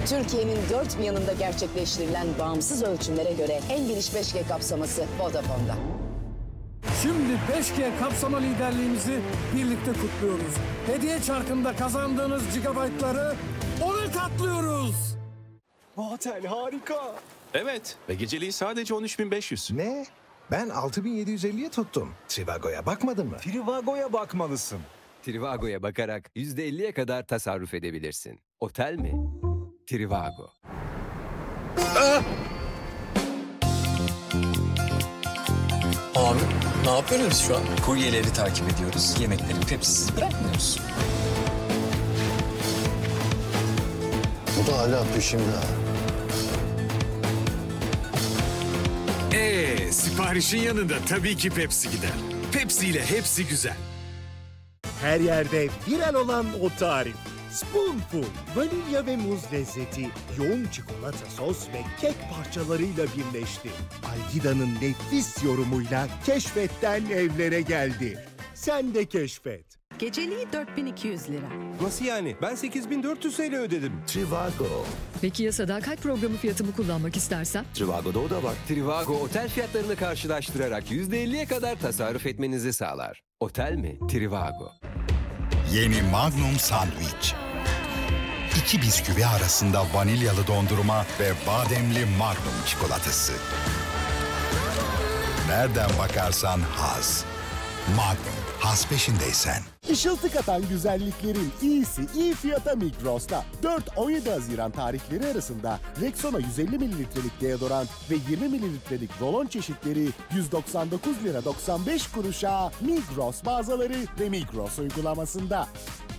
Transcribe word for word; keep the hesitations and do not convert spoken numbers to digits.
Türkiye'nin dört bir yanında gerçekleştirilen bağımsız ölçümlere göre en geniş beş G kapsaması Vodafone'da. Şimdi beş G kapsama liderliğimizi birlikte kutluyoruz. Hediye çarkında kazandığınız gigabaytları ona katlıyoruz. Bu otel harika. Evet ve geceliği sadece on üç bin beş yüz. Ne? Ben altı bin yedi yüz elliye tuttum. Trivago'ya bakmadın mı? Trivago'ya bakmalısın. Trivago'ya bakarak yüzde elliye kadar tasarruf edebilirsin. Otel mi? Trivago. Abi ne yapıyoruz şu an? Kuryeleri takip ediyoruz. Yemekleri Pepsi'siz bırakmıyoruz. Bu da hala peşimde. Ee, siparişin yanında tabii ki Pepsi gider. Pepsi ile hepsi güzel. Her yerde viral olan o tarif. Spoonful, vanilya ve muz lezzeti, yoğun çikolata sos ve kek parçalarıyla birleşti. Algida'nın nefis yorumuyla keşfetten evlere geldi. Sen de keşfet. Geceliği dört bin iki yüz lira. Nasıl yani? Ben sekiz bin dört yüz T L ödedim. Trivago. Peki ya sadakat programı fiyatımı kullanmak istersem? Trivago'da o da var. Trivago otel fiyatlarını karşılaştırarak yüzde elliye kadar tasarruf etmenizi sağlar. Otel mi? Trivago. Yeni Magnum Sandwich. İki bisküvi arasında vanilyalı dondurma ve bademli Magnum çikolatası. Nereden bakarsan haz. Magnum, haz peşindeysen. Işıltı katan güzelliklerin iyisi iyi fiyata Migros'ta. dört on yedi Haziran tarihleri arasında Rexona yüz elli mililitrelik deodorant ve yirmi mililitrelik rolon çeşitleri yüz doksan dokuz lira doksan beş kuruşa Migros mağazaları ve Migros uygulamasında.